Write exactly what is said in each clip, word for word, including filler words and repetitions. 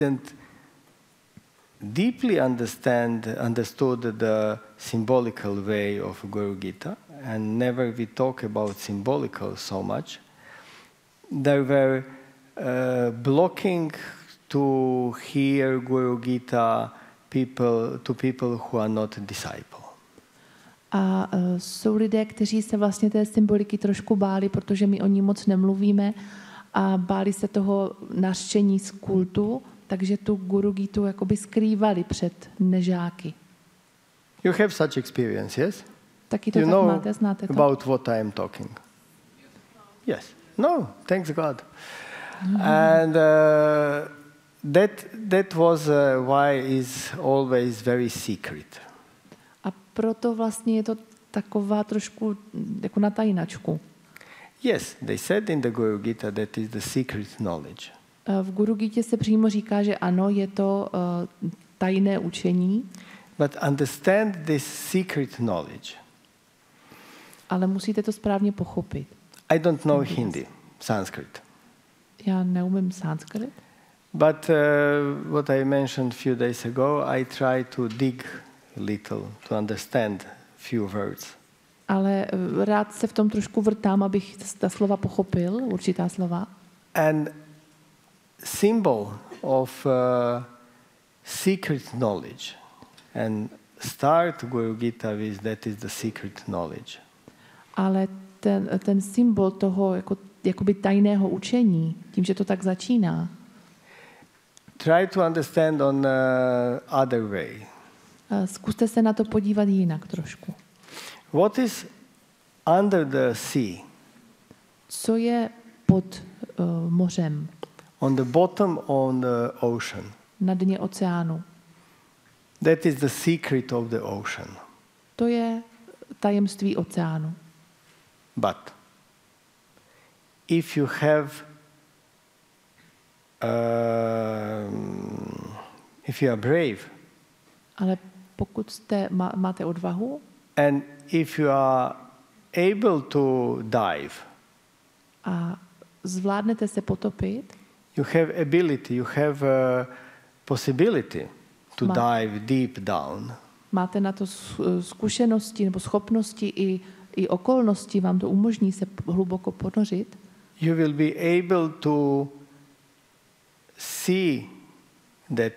didn't deeply understand understood the symbolical way of Guru Gita, and never we talk about symbolical so much. There were uh, blocking to hear Guru Gita people to people who are not disciple. A uh, jsou lidé, kteří se vlastně té symboliky trošku báli, protože my o ní moc nemluvíme a báli se toho nařčení z kultu, takže tu Guru Gitu jakoby skrývali před nežáky. You have such experience, yes? Taky to you tak know máte, znáte to? About what I am talking. Yes. No, thanks God. Mm-hmm. And uh, that that was uh, why is always very secret. A proto vlastně je to taková trošku jako na tajnačku. Yes, they said in the Guru Gita that is the secret knowledge. V Guru Gitě se přímo říká, že ano, je to uh, tajné učení. But understand this secret knowledge. Ale musíte to správně pochopit. I don't know Hindi, Sanskrit. Já neumím sanskrit. But uh, what I mentioned a few days ago, I try to dig a little to understand few words. Ale uh, rád se v tom trošku vrtám, abych ta slova pochopil, určitá slova. And symbol of uh, secret knowledge, and start Guru Gita with that is the secret knowledge. Ale ten, ten symbol toho jako, jakoby tajného učení, tím, že to tak začíná. Try to understand on uh, other way. Zkuste se na to podívat jinak trošku. What is under the sea? Co je pod uh, mořem? On the bottom on the ocean. Na dně oceánu. That is the secret of the ocean. To je tajemství oceánu. But if you have um, if you are brave, ale pokud jste, má, máte odvahu, and if you are able to dive, a zvládnete se potopit, you have ability, you have a possibility to Má, dive deep down. Máte na to zkušenosti nebo schopnosti i, i okolnosti, vám to umožní se hluboko ponořit. You will be able to see that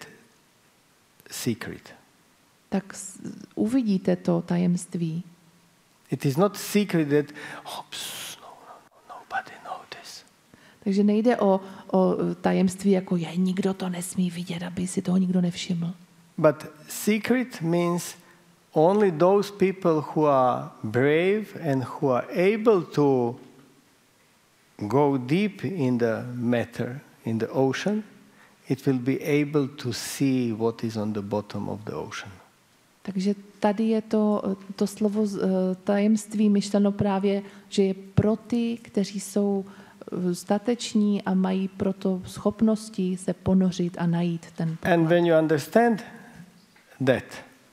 secret. Tak uvidíte to tajemství. It is not secret that oh, pss, no, no, nobody knows this. Takže nejde o, o tajemství, jako je, nikdo to nesmí vidět, aby si toho nikdo nevšiml. But secret means only those people who are brave and who are able to go deep in the matter, in the ocean, it will be able to see what is on the bottom of the ocean. Takže tady je to, to slovo tajemství myšleno právě, že je pro ty, kteří jsou stateční a mají proto schopnosti se ponořit a najít ten poklad. And when you understand that,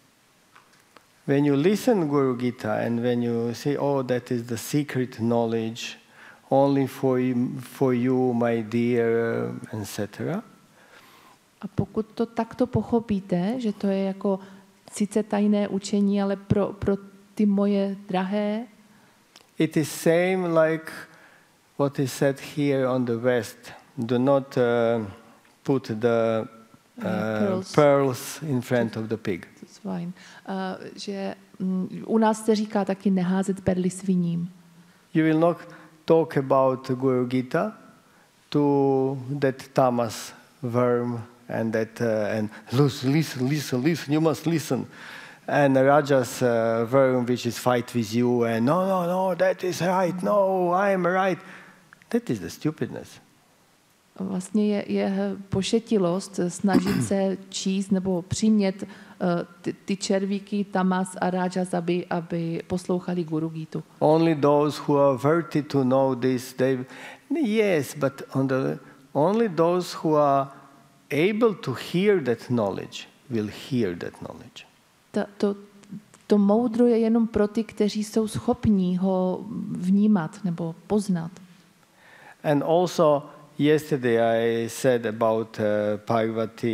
when you listen Guru Gita and when you say, oh, that is the secret knowledge, only for you, for you my dear, et cetera. A pokud to takto pochopíte, že to je jako sice tajné učení, ale pro, pro ty moje drahé, it is same like what is said here on the West. Do not uh, put the uh, pearls. pearls in front of the pig. That's fine. Uh, že um, u nás se říká taky neházet perly sviním. You will not talk about Guru Gita to that tamas worm and that uh, and listen, listen, listen, listen. You must listen. And Raja's uh, worm which is fight with you and no, no, no, that is right. No, I am right. That is the stupidness. Vlastně je, je pošetilost snažit se číst nebo přimět uh, ty, ty červíky Tamas a Rajas, aby, aby poslouchali Guru Gitu. Only those who are worthy to know this, they yes, but on the only those who are able to hear that knowledge will hear that knowledge. Ta, to, to moudro je jenom pro ty, kteří jsou schopní ho vnímat nebo poznat. And also yesterday I said about uh, Parvati